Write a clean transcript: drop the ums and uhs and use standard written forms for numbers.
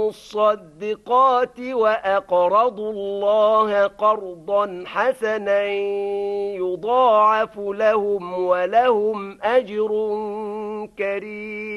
الصدقات وأقرضوا الله قرضا حسنا يضاعف لهم ولهم أجر كريم.